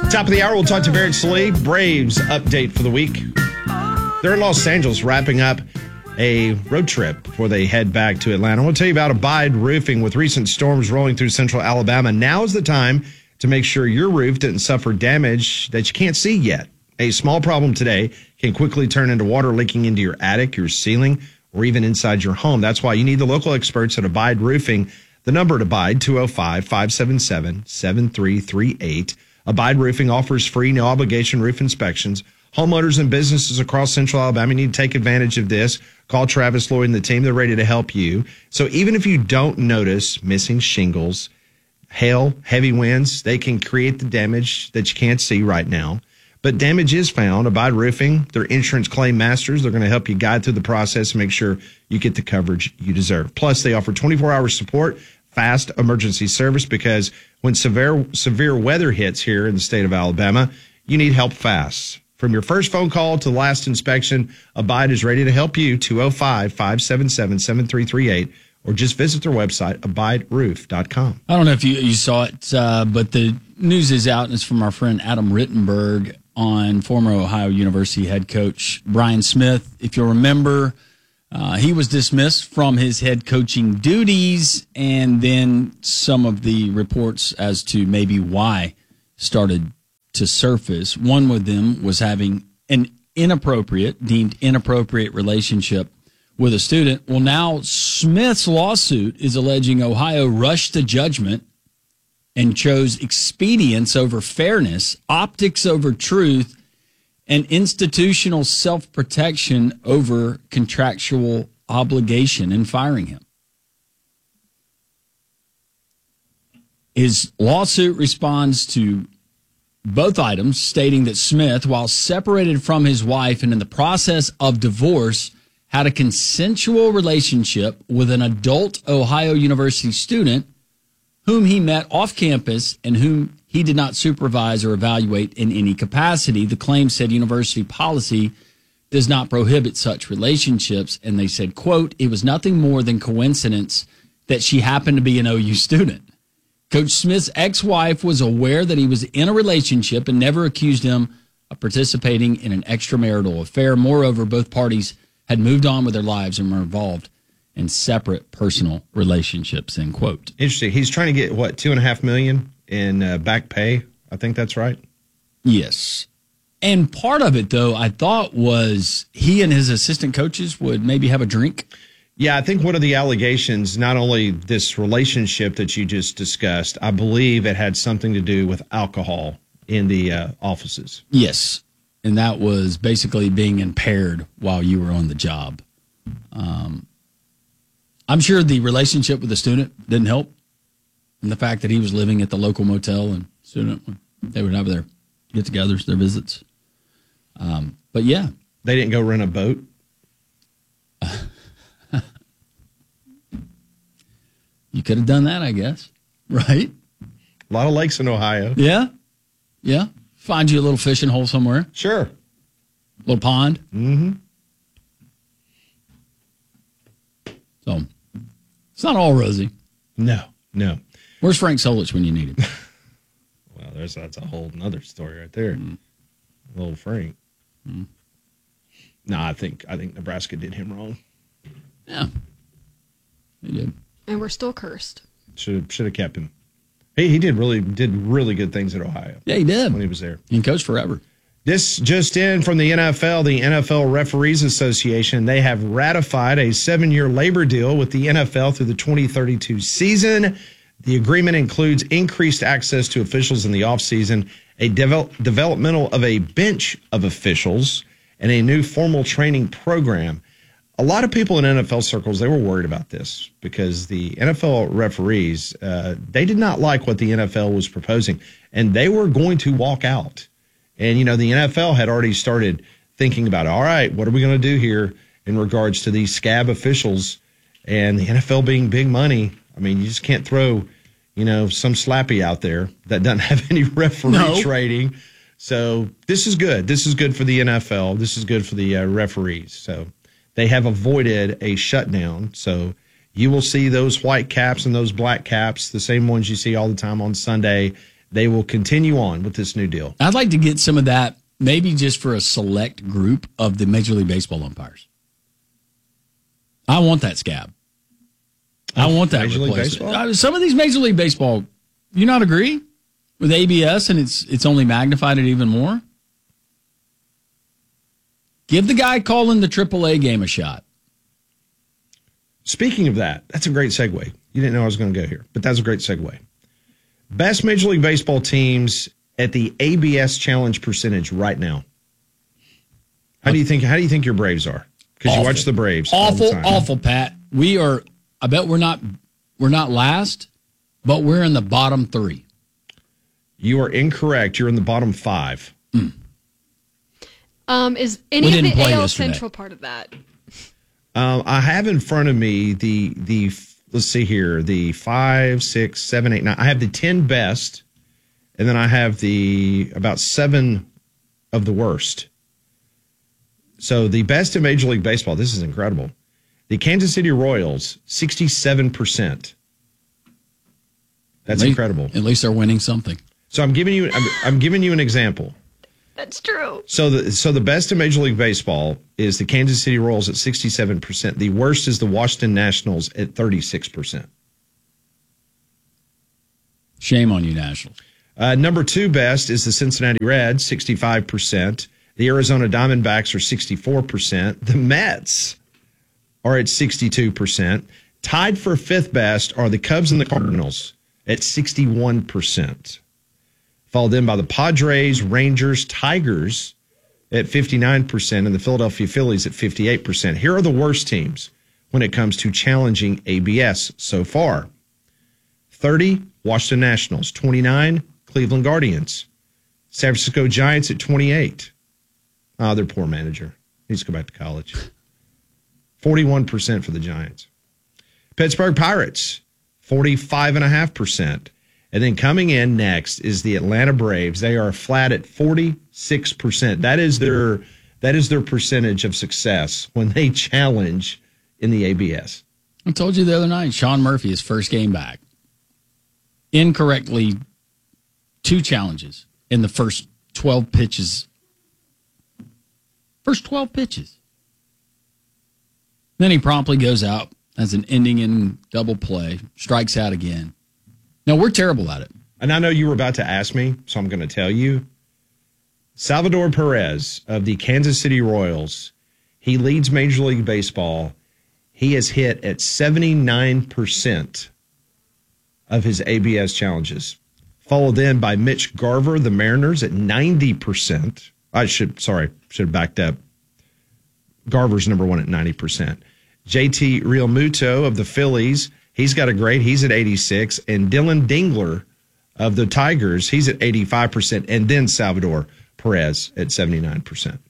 Top of the hour, we'll talk to Barrett Salee. Braves update for the week. They're in Los Angeles wrapping up a road trip before they head back to Atlanta. I want to tell you about Abide Roofing. With recent storms rolling through central Alabama, now is the time to make sure your roof didn't suffer damage that you can't see yet. A small problem today can quickly turn into water leaking into your attic, your ceiling, or even inside your home. That's why you need the local experts at Abide Roofing. The number to Abide, 205-577-7338. Abide Roofing offers free, no-obligation roof inspections. Homeowners and businesses across central Alabama need to take advantage of this. Call Travis Lloyd and the team. They're ready to help you. So even if you don't notice missing shingles, hail, heavy winds, they can create the damage that you can't see right now. But damage is found. Abide Roofing, they're insurance claim masters. They're going to help you guide through the process and make sure you get the coverage you deserve. Plus, they offer 24-hour support, fast emergency service, because when severe weather hits here in the state of Alabama, you need help fast. From your first phone call to the last inspection, Abide is ready to help you, 205-577-7338. Or just visit their website, abideroof.com. I don't know if you saw it, but the news is out, and it's from our friend Adam Rittenberg on former Ohio University head coach Brian Smith. If you'll remember, he was dismissed from his head coaching duties, and then some of the reports as to maybe why started to surface. One of them was having an deemed inappropriate relationship with a student. Well, now Smith's lawsuit is alleging Ohio rushed to judgment and chose expedience over fairness, optics over truth, and institutional self-protection over contractual obligation in firing him. His lawsuit responds to both items, stating that Smith, while separated from his wife and in the process of divorce, had a consensual relationship with an adult Ohio University student whom he met off campus and whom he did not supervise or evaluate in any capacity. The claim said university policy does not prohibit such relationships, and they said, quote, it was nothing more than coincidence that she happened to be an OU student. Coach Smith's ex-wife was aware that he was in a relationship and never accused him of participating in an extramarital affair. Moreover, both parties had moved on with their lives and were involved in separate personal relationships, end quote. Interesting. He's trying to get, $2.5 million in back pay? I think that's right. Yes. And part of it, though, I thought was he and his assistant coaches would maybe have a drink. Yeah, I think one of the allegations, not only this relationship that you just discussed, I believe it had something to do with alcohol in the offices. Yes. And that was basically being impaired while you were on the job. I'm sure the relationship with the student didn't help. And the fact that he was living at the local motel and student, they would have their get-togethers, their visits. But yeah. They didn't go rent a boat? You could have done that, I guess. Right? A lot of lakes in Ohio. Yeah. Yeah. Find you a little fishing hole somewhere. Sure. Little pond. Mm-hmm. So, it's not all rosy. No. Where's Frank Solich when you need him? Well, that's a whole nother story right there. Little Frank. No, I think Nebraska did him wrong. Yeah. They did. And we're still cursed. Should have kept him. He did really good things at Ohio. Yeah, he did. When he was there. He coached forever. This just in from the NFL, the NFL Referees Association. They have ratified a 7-year labor deal with the NFL through the 2032 season. The agreement includes increased access to officials in the offseason, a developmental of a bench of officials, and a new formal training program. A lot of people in NFL circles, they were worried about this because the NFL referees, they did not like what the NFL was proposing, and they were going to walk out. And, the NFL had already started thinking about, all right, what are we going to do here in regards to these scab officials and the NFL being big money? I mean, you just can't throw, some slappy out there that doesn't have any referee training. So this is good. This is good for the NFL. This is good for the referees. So they have avoided a shutdown. So you will see those white caps and those black caps, the same ones you see all the time on Sunday. they will continue on with this new deal. I'd like to get some of that, maybe just for a select group of the Major League Baseball umpires. I want that scab. I want that Major League replacement. Baseball? Some of these Major League Baseball, you not agree with ABS, and it's only magnified it even more? Give the guy calling the AAA game a shot. Speaking of that, that's a great segue. You didn't know I was going to go here, but that's a great segue. Best Major League Baseball teams at the ABS challenge percentage right now. How do you think your Braves are? Because you watch the Braves. Awful, Pat. I bet we're not last, but we're in the bottom 3. You are incorrect. You're in the bottom 5. Is any of the AL Central part of that? I have in front of me the let's see here, the 5, 6, 7, 8, 9. I have the 10 best, and then I have the about 7 of the worst. So the best in Major League Baseball, this is incredible. The Kansas City Royals, 67%. That's incredible. At least they're winning something. So I'm giving you an example. That's true. So the best in Major League Baseball is the Kansas City Royals at 67%. The worst is the Washington Nationals at 36%. Shame on you, Nationals. Number 2 best is the Cincinnati Reds, 65%. The Arizona Diamondbacks are 64%. The Mets are at 62%. Tied for 5th best are the Cubs and the Cardinals at 61%. Followed in by the Padres, Rangers, Tigers at 59%, and the Philadelphia Phillies at 58%. Here are the worst teams when it comes to challenging ABS so far. 30, Washington Nationals. 29, Cleveland Guardians. San Francisco Giants at 28. Oh, their poor manager. Needs to go back to college. 41% for the Giants. Pittsburgh Pirates, 45.5%. And then coming in next is the Atlanta Braves. They are flat at 46%. That is their percentage of success when they challenge in the ABS. I told you the other night, Sean Murphy, his first game back, incorrectly 2 challenges in the first 12 pitches. First 12 pitches. Then he promptly goes out as an ending in double play, strikes out again. No, we're terrible at it. And I know you were about to ask me, so I'm going to tell you. Salvador Perez of the Kansas City Royals, he leads Major League Baseball. He has hit at 79% of his ABS challenges. Followed then by Mitch Garver, the Mariners, at 90%. I should have backed up. Garver's number 1 at 90%. JT Realmuto of the Phillies, he's got a great. He's at 86. And Dylan Dingler of the Tigers, he's at 85%. And then Salvador Perez at 79%.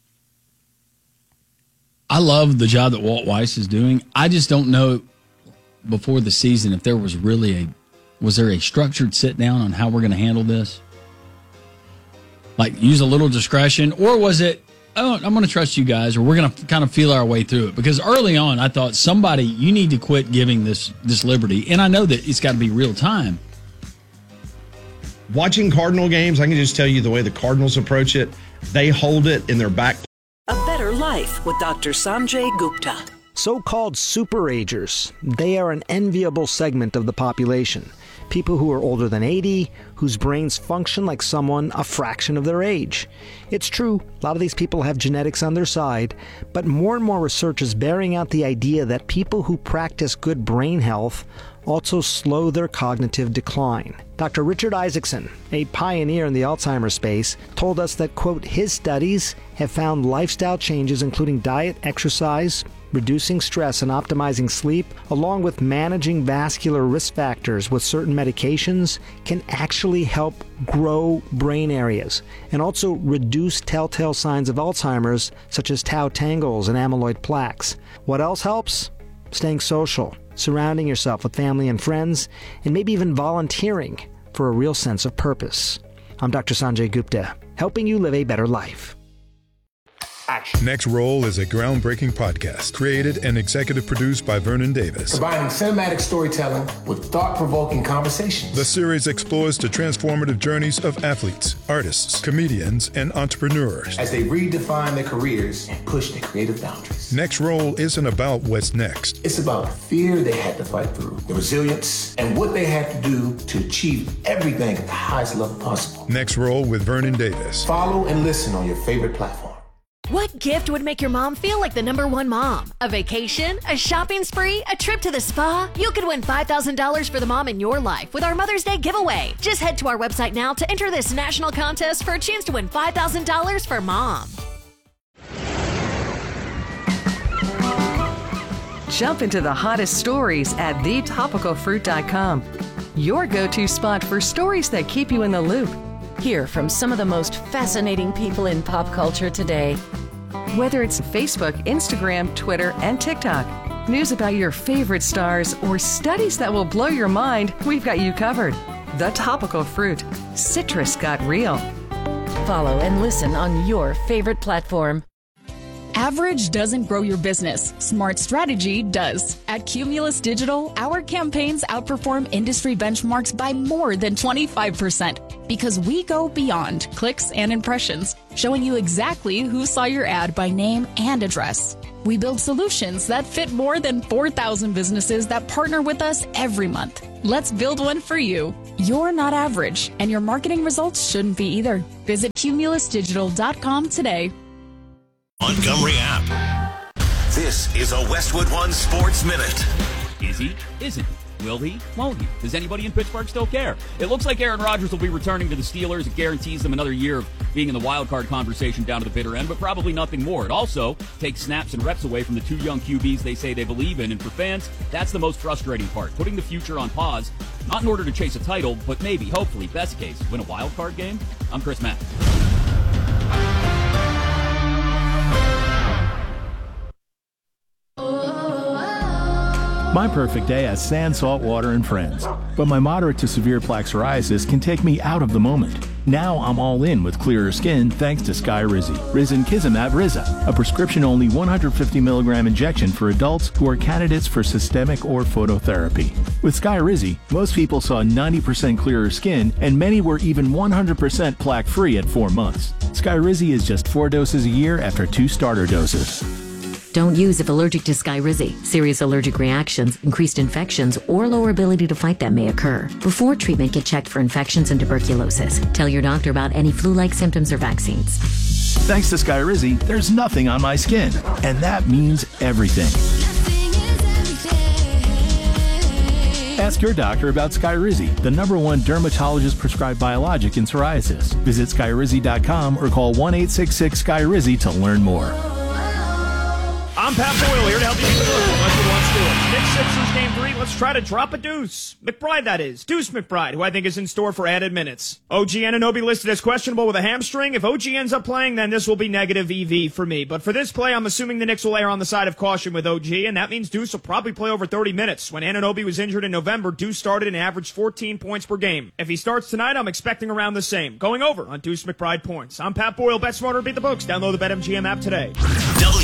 I love the job that Walt Weiss is doing. I just don't know before the season if there was really was there a structured sit down on how we're going to handle this? Like use a little discretion, or was it, oh, I'm going to trust you guys, or we're going to kind of feel our way through it? Because early on, I thought you need to quit giving this liberty. And I know that it's got to be real time. Watching Cardinal games, I can just tell you the way the Cardinals approach it. They hold it in their back. A Better Life with Dr. Sanjay Gupta. So-called superagers, they are an enviable segment of the population. People who are older than 80, whose brains function like someone a fraction of their age. It's true, a lot of these people have genetics on their side, but more and more research is bearing out the idea that people who practice good brain health also slow their cognitive decline. Dr. Richard Isaacson, a pioneer in the Alzheimer's space, told us that, quote, his studies have found lifestyle changes including diet, exercise, reducing stress and optimizing sleep, along with managing vascular risk factors with certain medications, can actually help grow brain areas and also reduce telltale signs of Alzheimer's, such as tau tangles and amyloid plaques. What else helps? Staying social, surrounding yourself with family and friends, and maybe even volunteering for a real sense of purpose. I'm Dr. Sanjay Gupta, helping you live a better life. action. Next Roll is a groundbreaking podcast created and executive produced by Vernon Davis. Combining cinematic storytelling with thought-provoking conversations. The series explores the transformative journeys of athletes, artists, comedians, and entrepreneurs as they redefine their careers and push their creative boundaries. Next Roll isn't about what's next. It's about the fear they had to fight through, the resilience, and what they had to do to achieve everything at the highest level possible. Next Roll with Vernon Davis. Follow and listen on your favorite platform. What gift would make your mom feel like the #1 mom? A vacation? A shopping spree? A trip to the spa? You could win $5,000 for the mom in your life with our Mother's Day giveaway. Just head to our website now to enter this national contest for a chance to win $5,000 for mom. Jump into the hottest stories at thetopicalfruit.com. Your go-to spot for stories that keep you in the loop. Hear from some of the most fascinating people in pop culture today. Whether it's Facebook, Instagram, Twitter, and TikTok, news about your favorite stars, or studies that will blow your mind, we've got you covered. The Topical Fruit. Citrus got real. Follow and listen on your favorite platform. Average doesn't grow your business. Smart strategy does. At Cumulus Digital, our campaigns outperform industry benchmarks by more than 25% because we go beyond clicks and impressions, showing you exactly who saw your ad by name and address. We build solutions that fit more than 4,000 businesses that partner with us every month. Let's build one for you. You're not average, and your marketing results shouldn't be either. Visit cumulusdigital.com today. Montgomery app. This is a Westwood One Sports Minute. Is he? Isn't he? Will he? Won't he? Does anybody in Pittsburgh still care? It looks like Aaron Rodgers will be returning to the Steelers. It guarantees them another year of being in the wild card conversation down to the bitter end, but probably nothing more. It also takes snaps and reps away from the two young QBs they say they believe in, and for fans, that's the most frustrating part. Putting the future on pause, not in order to chase a title, but maybe, hopefully, best case, win a wild card game. I'm Chris Mack. My perfect day has sand, salt water, and friends. But my moderate to severe plaque psoriasis can take me out of the moment. Now I'm all in with clearer skin thanks to Skyrizi. Risankizumab Riza, a prescription-only 150 milligram injection for adults who are candidates for systemic or phototherapy. With Skyrizi, most people saw 90% clearer skin, and many were even 100% plaque-free at 4 months. Skyrizi is just 4 doses a year after 2 starter doses. Don't use if allergic to Skyrizi. Serious allergic reactions, increased infections, or lower ability to fight them may occur. Before treatment, get checked for infections and tuberculosis. Tell your doctor about any flu-like symptoms or vaccines. Thanks to Skyrizi, there's nothing on my skin. And that means everything. Ask your doctor about Skyrizi, the #1 dermatologist-prescribed biologic in psoriasis. Visit Skyrizi.com or call 1-866-SKYRIZI to learn more. I'm Pat Boyle here to help you keep it moving. Westwood wants to do it. Knicks Sixers game 3. Let's try to drop a deuce. McBride, that is. Deuce McBride, who I think is in store for added minutes. OG Anunoby listed as questionable with a hamstring. If OG ends up playing, then this will be negative EV for me. But for this play, I'm assuming the Knicks will err on the side of caution with OG, and that means Deuce will probably play over 30 minutes. When Anunoby was injured in November, Deuce started and averaged 14 points per game. If he starts tonight, I'm expecting around the same. Going over on Deuce McBride points. I'm Pat Boyle. Bet smarter, beat the books. Download the BetMGM app today.